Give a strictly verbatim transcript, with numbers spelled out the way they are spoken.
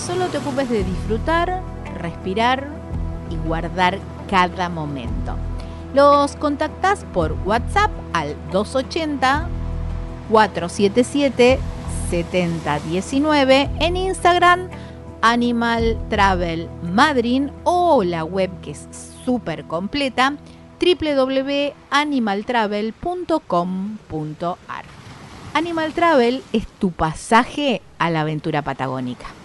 solo te ocupes de disfrutar, respirar y guardar cada momento. Los contactás por WhatsApp al dos ochenta, cuatrocientos setenta y siete, setenta diecinueve, en Instagram Animal Travel Madrid o la web que es súper completa doble u doble u doble u punto animal travel punto com punto a r. Animal Travel es tu pasaje a la aventura patagónica.